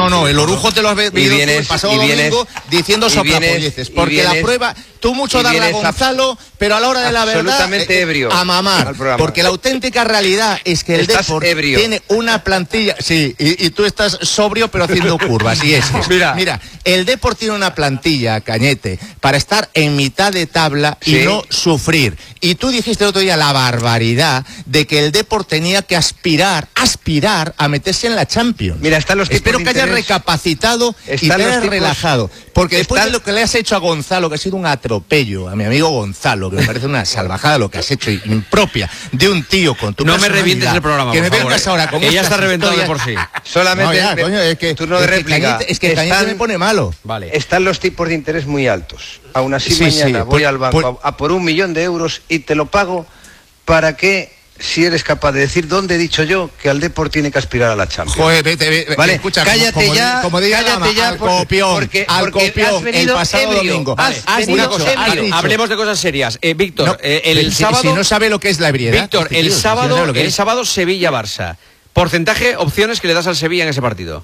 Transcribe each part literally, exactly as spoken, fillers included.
no, el orujo te lo has vendido el pasado vienes, domingo diciendo soplapolleces, porque vienes, la prueba, tú mucho darle a Gonzalo, pero a la hora de la verdad, absolutamente ebrio, a mamar, porque la auténtica realidad es que el Depor tiene una plantilla, sí, y, y tú estás sobrio pero haciendo curvas, y es, mira, mira, el Depor tiene una plantilla, Cañete, para estar en mitad de tabla y ¿sí? no sufrir, y tú dijiste el otro día la barbaridad de que el Depor tenía que aspirar, aspirar a meterse en la Champions. Mira, están los tipos Espero que hayas recapacitado y te hayas relajado, porque después están... de lo que le has hecho a Gonzalo, que ha sido un atropello, a mi amigo Gonzalo, que me parece una salvajada lo que has hecho, impropia, de un tío con tu no me revientes el programa, que me favor, vengas eh. ahora con ella está reventado de por sí. Solamente no, ya, me... coño, es que turno de es réplica. Que Cañete, es que Cañete están... me pone malo. Vale. Están los tipos de interés muy altos. Aún así sí, mañana sí, voy por, al banco por... a por un millón de euros y te lo pago para que, si eres capaz de decir dónde he dicho yo que al Depor tiene que aspirar a la Champions. Joder, vete, vete, vale, escucha, cállate como, ya, como, como diga cállate Lama, ya, al copión, porque, al porque copión, el pasado ebrio, domingo. Vale, has una cosa, ebrio. Hablemos de cosas serias. Eh, Víctor, no, eh, el, el si, sábado... Si no sabe lo que es la ebriedad. Víctor, este el tío, sábado, si no el sábado Sevilla-Barça. Porcentaje, opciones que le das al Sevilla en ese partido.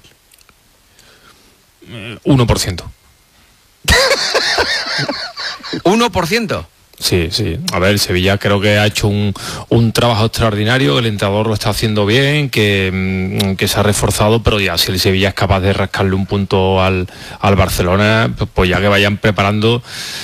uno por ciento. ¿uno por ciento? Sí, sí. A ver, Sevilla creo que ha hecho un, un trabajo extraordinario, el entrenador lo está haciendo bien, que, que se ha reforzado, pero ya si el Sevilla es capaz de rascarle un punto al, al Barcelona, pues ya que vayan preparando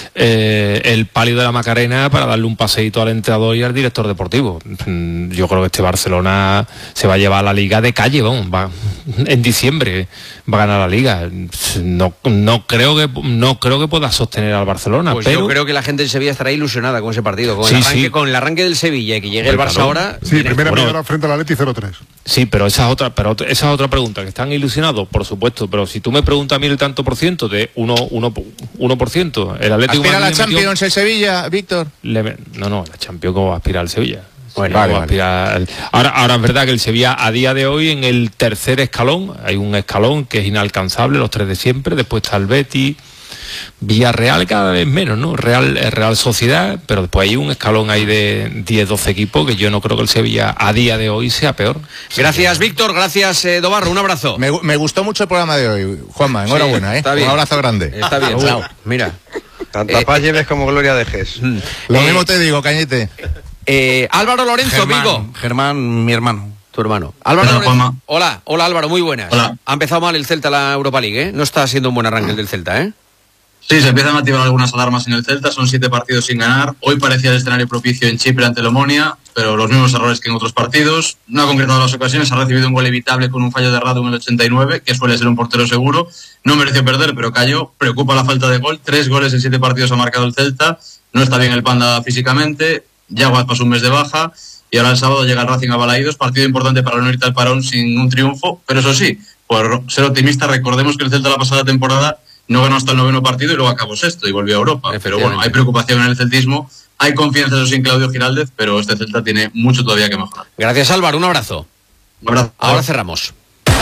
eh, el palio de la Macarena para darle un paseíto al entrenador y al director deportivo. Yo creo que este Barcelona se va a llevar a la Liga de calle, vamos, va, en diciembre va a ganar la Liga. No, no creo que no creo que pueda sostener al Barcelona, pues pero yo creo que la gente de Sevilla estará ahí ilusionada con ese partido, con, sí, el, arranque, sí. con el arranque del Sevilla y que llegue pues el Barça claro. ahora. Sí, viene. primera bueno, media frente a la Atleti cero tres. Sí, pero esa es otra, pero esa es otra pregunta, que están ilusionados, por supuesto, pero si tú me preguntas a mí el tanto por ciento de uno, uno, uno por ciento, el Atlético ¿aspira a la metió, Champions el Sevilla, Víctor? Le, no, no, la Champions como va a aspirar al Sevilla. Bueno, vale, vale. Al, ahora, ahora es verdad que el Sevilla a día de hoy en el tercer escalón, hay un escalón que es inalcanzable, los tres de siempre, después está el Betis, Villarreal cada vez menos, ¿no? Real, Real Sociedad, pero después hay un escalón ahí de diez, doce equipos que yo no creo que el Sevilla a día de hoy sea peor. Gracias, Víctor, gracias, eh, Dobarro, un abrazo. Me, me gustó mucho el programa de hoy, Juanma, enhorabuena, sí, ¿eh? Está bien. Un abrazo grande. Está bien, chao. Mira. Tanta eh, paz lleves como gloria dejes. Lo eh, mismo te digo, Cañete. Eh, Álvaro Lorenzo, Germán, Vigo. Germán, mi hermano. Tu hermano. Álvaro Hola, Lorenzo. Juanma. Hola, hola Álvaro, muy buenas. Hola. Ha empezado mal el Celta la Europa League, ¿eh? No está siendo un buen arranque el del Celta, ¿eh? Sí, se empiezan a activar algunas alarmas en el Celta, son siete partidos sin ganar. Hoy parecía el escenario propicio en Chipre ante el Omonia, pero los mismos errores que en otros partidos. No ha concretado las ocasiones, ha recibido un gol evitable con un fallo de Radu en el ochenta y nueve, que suele ser un portero seguro. No mereció perder, pero cayó. Preocupa la falta de gol. Tres goles en siete partidos ha marcado el Celta. No está bien el Panda físicamente. Yaguas pasó un mes de baja. Y ahora el sábado llega el Racing a Balaídos, partido importante para no irte al parón sin un triunfo. Pero eso sí, por ser optimista, recordemos que el Celta la pasada temporada no ganó hasta el noveno partido y luego acabó sexto y volvió a Europa. Pero bueno, hay preocupación en el celtismo, hay confianza eso sin Claudio Giraldez, pero este Celta tiene mucho todavía que mejorar. Gracias, Álvaro, un abrazo. Un abrazo. Ahora cerramos.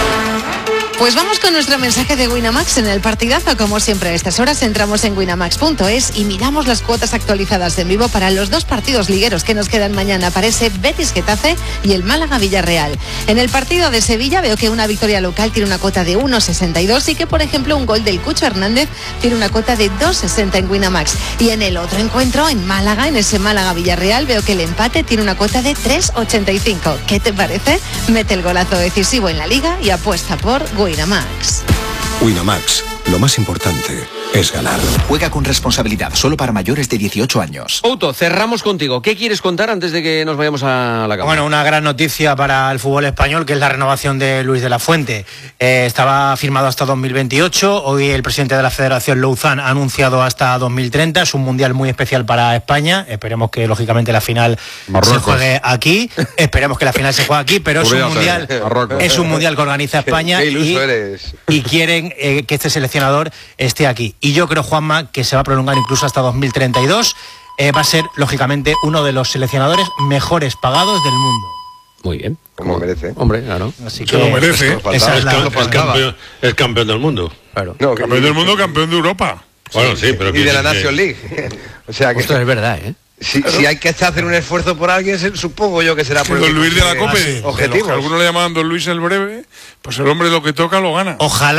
Pues vamos con nuestro mensaje de Winamax en el partidazo. Como siempre a estas horas entramos en winamax punto es y miramos las cuotas actualizadas en vivo para los dos partidos ligueros que nos quedan mañana. Aparece Betis Getafe y el Málaga Villarreal. En el partido de Sevilla veo que una victoria local tiene una cuota de uno sesenta y dos y que por ejemplo un gol del Cucho Hernández tiene una cuota de dos sesenta en Winamax. Y en el otro encuentro en Málaga, en ese Málaga Villarreal, veo que el empate tiene una cuota de tres ochenta y cinco. ¿Qué te parece? Mete el golazo decisivo en la liga y apuesta por Winamax. Winamax. Winamax, lo más importante es ganar. Juega con responsabilidad, solo para mayores de dieciocho años. Couto, cerramos contigo. ¿Qué quieres contar antes de que nos vayamos a la cama? Bueno, una gran noticia para el fútbol español, que es la renovación de Luis de la Fuente. Eh, estaba firmado hasta dos mil veintiocho. Hoy el presidente de la Federación, Louzán, ha anunciado hasta dos mil treinta. Es un mundial muy especial para España. Esperemos que, lógicamente, la final Marruecos. se juegue aquí. Esperemos que la final se juegue aquí, pero es un mundial, es un mundial que organiza España. Qué, qué y, eres. y quieren eh, que este seleccionador esté aquí. Y yo creo, Juanma, que se va a prolongar incluso hasta dos mil treinta y dos. Eh, va a ser, lógicamente, uno de los seleccionadores mejores pagados del mundo. Muy bien. Como merece. Hombre, claro. Así que se lo merece. Esa es, la, es, campeón, es campeón del mundo. Claro. No, campeón del mundo, campeón de Europa. Bueno, sí, pero... Y de la Nation League. O sea que... Esto es verdad, ¿eh? Si, si hay que hacer un esfuerzo por alguien, supongo yo que será por Don el Luis de la Cope, objetivos. algunos le llamaban Don Luis el Breve, pues el hombre lo que toca lo gana. Ojalá